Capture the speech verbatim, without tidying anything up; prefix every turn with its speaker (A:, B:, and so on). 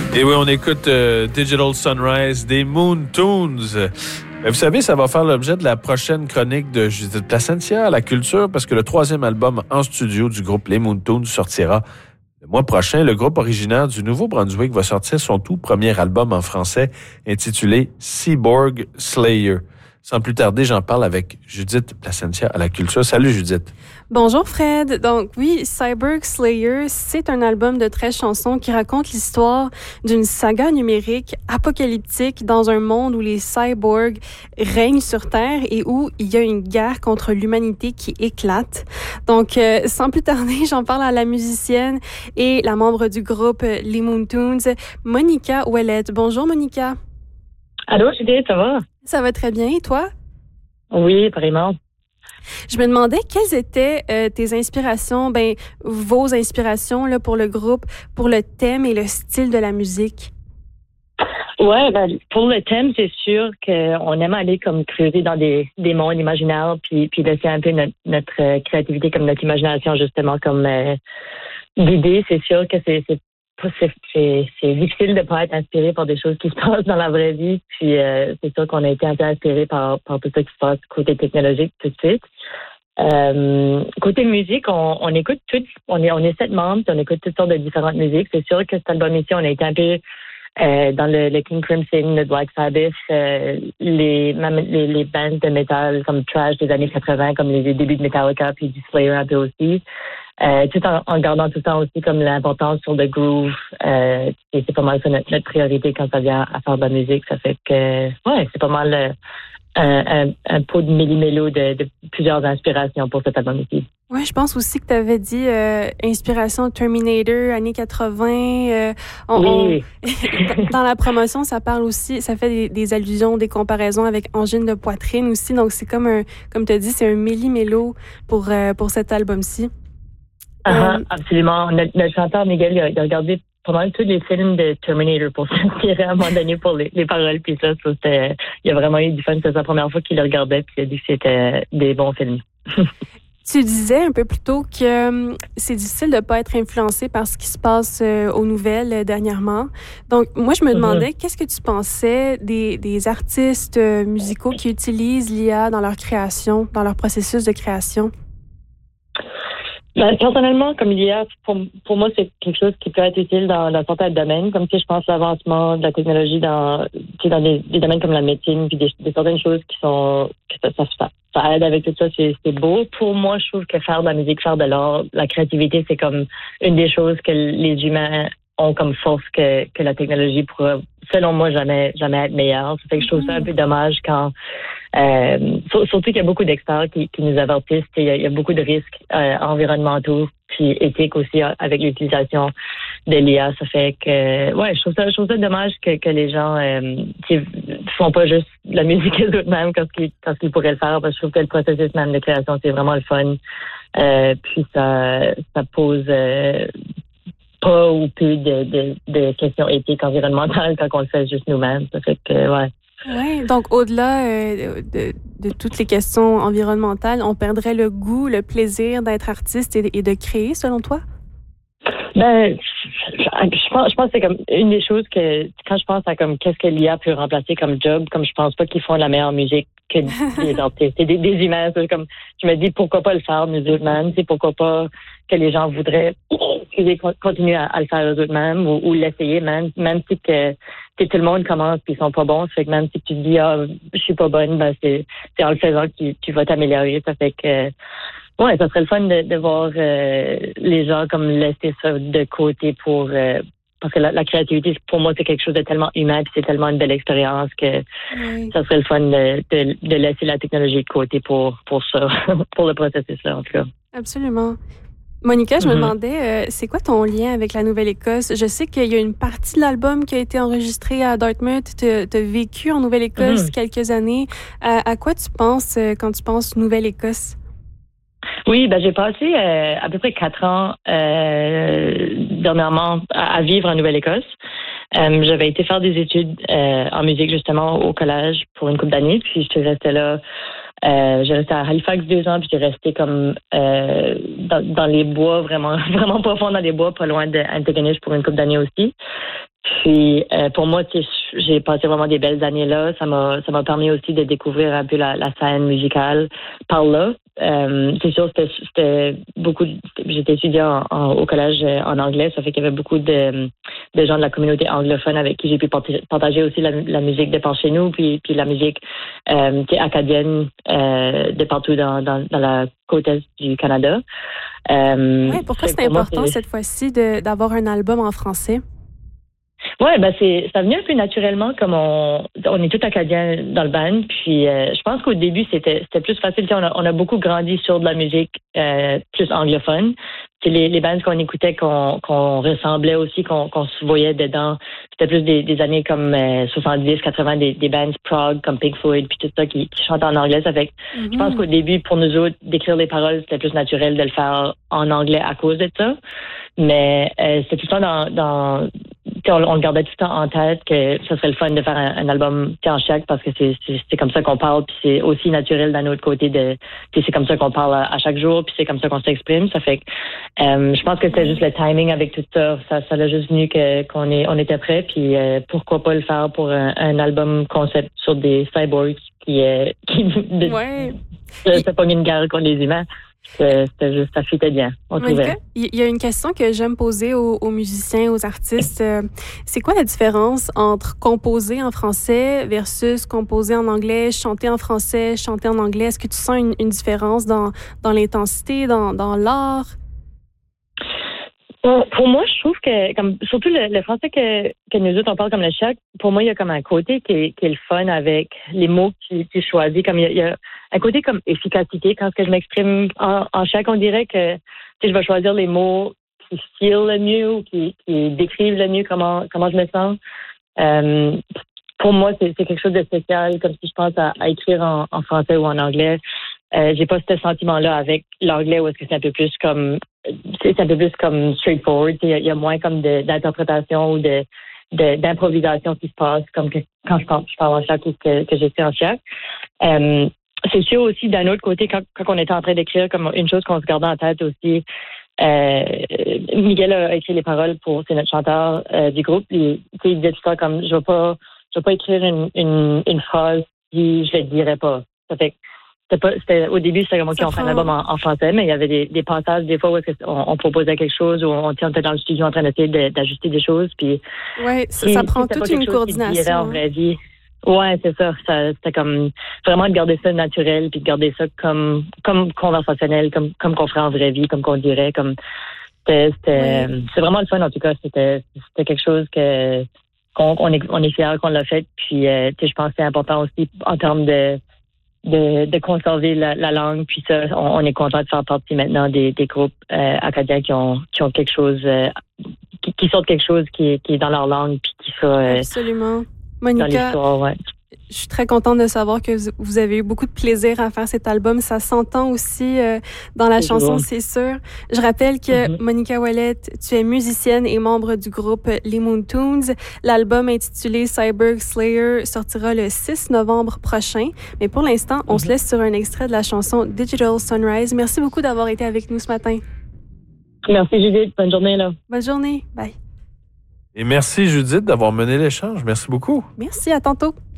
A: Et oui, on écoute euh, Digital Sunrise des Moon Tunes. Vous savez, ça va faire l'objet de la prochaine chronique de Judith Placentia à la culture parce que le troisième album en studio du groupe Les Moon Tunes sortira le mois prochain. Le groupe originaire du Nouveau-Brunswick va sortir son tout premier album en français intitulé Cyborg Slayer. Sans plus tarder, j'en parle avec Judith Placentia à la culture. Salut Judith.
B: Bonjour Fred. Donc oui, Cyborg Slayer, c'est un album de treize chansons qui raconte l'histoire d'une saga numérique apocalyptique dans un monde où les cyborgs règnent sur Terre et où il y a une guerre contre l'humanité qui éclate. Donc euh, sans plus tarder, j'en parle à la musicienne et la membre du groupe Les Moon Tunes, Monica Ouellette. Bonjour Monica.
C: Allô Judith, ça va?
B: Ça va très bien, et toi?
C: Oui, vraiment.
B: Je me demandais quelles étaient euh, tes inspirations, ben vos inspirations là pour le groupe, pour le thème et le style de la musique.
C: Ouais, ben pour le thème, c'est sûr qu'on aime aller comme creuser dans des, des mondes imaginaires, puis puis laisser un peu notre, notre créativité, comme notre imagination justement comme euh, guider. C'est sûr que c'est c'est C'est, c'est, c'est difficile de ne pas être inspiré par des choses qui se passent dans la vraie vie. Puis euh, c'est sûr qu'on a été un peu inspiré par, par tout ça qui se passe côté technologique tout de suite. Euh, côté musique, on, on écoute toutes, on est, on est sept membres, puis on écoute toutes sortes de différentes musiques. C'est sûr que cet album ici, on a été un peu euh, dans le, le King Crimson, le Black Sabbath, euh, les, même les, les bands de métal comme Trash des années quatre-vingts, comme les, les débuts de Metallica, puis du Slayer un peu aussi. Euh, tout en, en gardant tout le temps aussi comme l'importance sur le groove. Euh, et c'est pas mal ça notre, notre priorité quand ça vient à faire de la musique. Ça fait que, ouais, c'est pas mal euh, un, un, un pot de méli-mélo de, de plusieurs inspirations pour cet album ici.
B: Oui, je pense aussi que tu avais dit euh, inspiration Terminator, années quatre-vingts. Euh, on,
C: oui.
B: on, dans la promotion, ça parle aussi, ça fait des, des allusions, des comparaisons avec angine de poitrine aussi. Donc, c'est comme un, comme tu as dit, c'est un méli-mélo pour, euh, pour cet album-ci.
C: Uh-huh, um, absolument. Notre, notre chanteur Miguel, il a, il a regardé pas mal tous les films de Terminator pour s'inspirer à un moment donné pour les, les paroles. Puis ça, ça c'était, il a vraiment eu du fun. C'était sa première fois qu'il le regardait, puis il a dit que c'était des bons films.
B: Tu disais un peu plus tôt que um, c'est difficile de ne pas être influencé par ce qui se passe euh, aux nouvelles euh, dernièrement. Donc, moi, je me demandais, mm-hmm. qu'est-ce que tu pensais des, des artistes euh, musicaux qui utilisent l'I A dans leur création, dans leur processus de création?
C: Ben, personnellement, comme l'I A, pour, pour moi, c'est quelque chose qui peut être utile dans, dans certains domaines, comme si je pense l'avancement de la technologie dans, dans des, des domaines comme la médecine, puis des, des certaines choses qui sont, que ça, ça, ça, ça aide avec tout ça, c'est, c'est beau. Pour moi, je trouve que faire de la musique, faire de l'art, la créativité, c'est comme une des choses que les humains ont comme force que, que la technologie pourra, selon moi, jamais, jamais être meilleure. Ça fait que je trouve ça un peu dommage quand, euh, surtout qu'il y a beaucoup d'experts qui, qui nous avertissent. Il y, a, il y a beaucoup de risques euh, environnementaux puis éthiques aussi avec l'utilisation de l'I A. Ça fait que, ouais, je trouve ça, je trouve ça dommage que, que les gens euh, qui font pas juste la musique eux-mêmes quand ils, quand ils pourraient le faire. Parce que je trouve que le processus même de création, c'est vraiment le fun. Euh, puis ça, ça pose euh, pas ou peu de, de, de questions éthiques, environnementales quand on le fait juste nous-mêmes. Ça fait que, ouais.
B: Oui, donc au-delà euh, de, de toutes les questions environnementales, on perdrait le goût, le plaisir d'être artiste et, et de créer, selon toi?
C: Ben, je pense, je pense que c'est comme une des choses que, quand je pense à comme qu'est-ce que l'I A peut remplacer comme job, comme je pense pas qu'ils font la meilleure musique que les artistes. C'est des, des humains. C'est comme, je me dis, pourquoi pas le faire, nous autres-mêmes? C'est pourquoi pas que les gens voudraient continuer à, à le faire eux-mêmes ou, ou l'essayer, même, même si que, que tout le monde commence et ils sont pas bons. Ça fait que même si tu te dis, ah, je suis pas bonne, ben, c'est, c'est en le faisant que tu, tu vas t'améliorer. Ça fait que, ouais, ça serait le fun de, de voir euh, les gens comme laisser ça de côté pour euh, parce que la, la créativité, pour moi, c'est quelque chose de tellement humain puis c'est tellement une belle expérience que oui. Ça serait le fun de, de, de laisser la technologie de côté pour, pour ça, pour le processus-là, en tout cas.
B: Absolument. Monica, je mm-hmm. me demandais, euh, c'est quoi ton lien avec la Nouvelle-Écosse? Je sais qu'il y a une partie de l'album qui a été enregistrée à Dartmouth. Tu as vécu en Nouvelle-Écosse mm-hmm. quelques années. À, à quoi tu penses euh, quand tu penses Nouvelle-Écosse?
C: Oui, ben j'ai passé euh, à peu près quatre ans euh, dernièrement à, à vivre en Nouvelle-Écosse. Euh, j'avais été faire des études euh, en musique justement au collège pour une couple d'années, puis je suis restée là. Euh, j'ai resté à Halifax deux ans, puis j'ai resté comme euh, dans, dans les bois, vraiment vraiment profond dans les bois, pas loin de Antigonish pour une couple d'années aussi. Puis euh, pour moi, j'ai passé vraiment des belles années là. Ça m'a ça m'a permis aussi de découvrir un peu la, la scène musicale par là. Euh, c'est sûr, c'était, c'était beaucoup. J'étais étudiant en, en, au collège en anglais, ça fait qu'il y avait beaucoup de, de gens de la communauté anglophone avec qui j'ai pu partager aussi la, la musique de par chez nous, puis puis la musique euh, qui est acadienne euh, de partout dans, dans dans la côte est du Canada.
B: Euh, ouais, pourquoi c'est important moi, c'est... cette fois-ci de, d'avoir un album en français?
C: Ouais, ben c'est ça venait un peu naturellement comme on on est tous acadiens dans le band, puis euh, je pense qu'au début c'était c'était plus facile. On a on a beaucoup grandi sur de la musique euh, plus anglophone. C'est les les bands qu'on écoutait qu'on qu'on ressemblait aussi, qu'on qu'on se voyait dedans. C'était plus des des années comme euh, soixante-dix, quatre-vingts, des des bands prog comme Pink Floyd puis tout ça qui, qui chantent en anglais. Ça fait que mm-hmm. je pense qu'au début pour nous autres d'écrire les paroles c'était plus naturel de le faire en anglais à cause de ça. Mais euh, c'était tout le temps dans dans on, on le gardait tout le temps en tête que ce serait le fun de faire un, un album en chaque parce que c'est, c'est c'est comme ça qu'on parle puis c'est aussi naturel d'un autre côté de c'est comme ça qu'on parle à, à chaque jour puis c'est comme ça qu'on s'exprime. Ça fait que euh, je pense que c'était juste le timing avec tout ça. Ça ça l'a juste venu que qu'on est on était prêt puis euh, pourquoi pas le faire pour un, un album concept sur des cyborgs qui euh, qui de,
B: ouais.
C: c'est pas une guerre contre les humains. C'était juste, ça fitait bien.
B: Il y a une question que j'aime poser aux, aux musiciens, aux artistes. C'est quoi la différence entre composer en français versus composer en anglais, chanter en français, chanter en anglais? Est-ce que tu sens une, une différence dans, dans l'intensité, dans, dans l'art?
C: Pour, pour moi, je trouve que, comme surtout le, le français que, que nous autres, on parle comme le chac, pour moi, il y a comme un côté qui est, qui est le fun avec les mots que tu choisis. Comme il y, a, il y a un côté comme efficacité. Quand que je m'exprime en, en chac, on dirait que je vais choisir les mots qui feel le mieux ou qui, qui décrivent le mieux comment, comment je me sens. Euh, pour moi, c'est, c'est quelque chose de spécial, comme si je pense à, à écrire en, en français ou en anglais. Euh, j'ai pas ce sentiment-là avec l'anglais où est-ce que c'est un peu plus comme c'est un peu plus comme straightforward. Il y, y a moins comme de, d'interprétation ou de, de d'improvisation qui se passe comme que, quand je parle, je parle en chac ou que, que j'écris en chac. Euh, c'est sûr aussi d'un autre côté quand, quand on était en train d'écrire comme une chose qu'on se gardait en tête aussi. Euh, Miguel a écrit les paroles pour c'est notre chanteur euh, du groupe. Il, il disait tout ça comme je vais pas je vais pas écrire une une, une phrase si je le dirais pas. Ça fait C'était pas, c'était, au début, c'était comme, OK, on fait un album en, en français, mais il y avait des, des passages, des fois, où on, on proposait quelque chose, où on, on était dans le studio en train d'essayer de, d'ajuster des choses. Puis,
B: oui, ça, ça prend toute une coordination.
C: En vraie vie. Ouais, c'est ça, ça. C'était comme vraiment de garder ça naturel, puis de garder ça comme, comme conversationnel, comme, comme qu'on ferait en vraie vie, comme qu'on dirait. Comme, c'était, c'était, oui. C'est vraiment le fun, en tout cas. C'était, c'était quelque chose que, qu'on, on est, on est fiers qu'on l'a fait. Puis, euh, tu sais, je pense que c'est important aussi en termes de, De, de conserver la, la langue, puis ça, on, on est content de faire partie maintenant des, des groupes euh, acadiens qui ont qui ont quelque chose, euh, qui, qui sortent quelque chose qui est, qui est dans leur langue, puis qui soit euh,
B: absolument. Monica,
C: dans l'histoire, ouais.
B: Je suis très contente de savoir que vous avez eu beaucoup de plaisir à faire cet album. Ça s'entend aussi euh, dans la c'est chanson, bon. C'est sûr. Je rappelle que mm-hmm. Monica Ouellet, tu es musicienne et membre du groupe Les Moontoons. L'album intitulé Cyborg Slayer sortira le six novembre prochain. Mais pour l'instant, on mm-hmm. se laisse sur un extrait de la chanson Digital Sunrise. Merci beaucoup d'avoir été avec nous ce matin.
C: Merci Judith. Bonne journée là.
B: Bonne journée. Bye.
A: Et merci Judith d'avoir mené l'échange. Merci beaucoup.
B: Merci, à tantôt.